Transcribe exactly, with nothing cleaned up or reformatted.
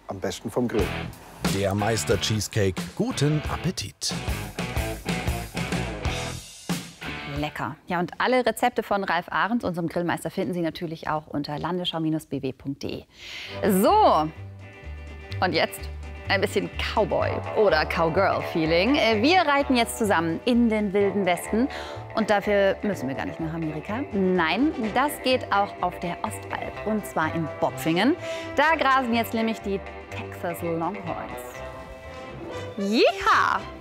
am besten vom Grill. Der Meister Cheesecake. Guten Appetit! Lecker. Ja, und alle Rezepte von Ralf Ahrens, unserem Grillmeister, finden Sie natürlich auch unter landesschau Bindestrich b w punkt de. So, und jetzt ein bisschen Cowboy- oder Cowgirl-Feeling. Wir reiten jetzt zusammen in den Wilden Westen. Und dafür müssen wir gar nicht nach Amerika. Nein, das geht auch auf der Ostalb. Und zwar in Bopfingen. Da grasen jetzt nämlich die Texas Longhorns. Yeehaw!